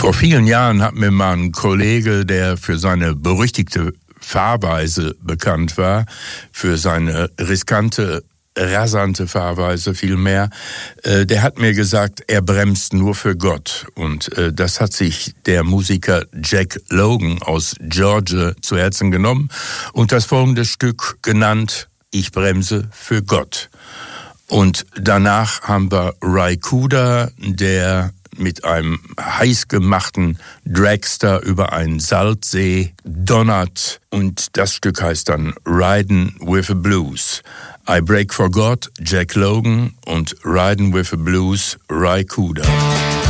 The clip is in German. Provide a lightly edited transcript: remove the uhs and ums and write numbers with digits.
Vor vielen Jahren hat mir mal ein Kollege, der für seine berüchtigte Fahrweise bekannt war, für seine riskante, rasante Fahrweise vielmehr, der hat mir gesagt, er bremst nur für Gott. Und das hat sich der Musiker Jack Logan aus Georgia zu Herzen genommen und das folgende Stück genannt, Ich bremse für Gott. Und danach haben wir Ry Cooder, der mit einem heiß gemachten Dragster über einen Salzsee donnert. Und das Stück heißt dann Ridin' with a Blues. I Break for God, Jack Logan und Ridin' with a Blues, Ry Cooder.